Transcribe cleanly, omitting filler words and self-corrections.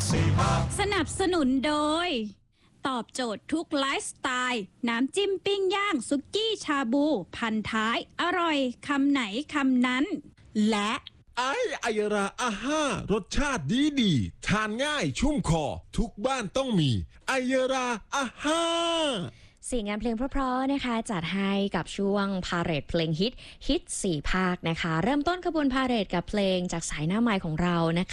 สนับสนุนโดยตอบโจทย์ทุกไลฟ์สไตล์น้ำจิ้มปิ้งย่างซุกี้ชาบูพันท้ายอร่อยคำไหนคำนั้นและไอยราอาห้ารสชาติดีทานง่ายชุ่มคอทุกบ้านต้องมีไอยราอาห้า 4 งานเพลงเพราะๆนะคะจัดให้กับช่วงพาเหรดเพลงฮิต4 ภาคนะคะเริ่มต้นขบวนพาเหรดกับเพลงจากสายหน้าไมค์ของเรานะคะ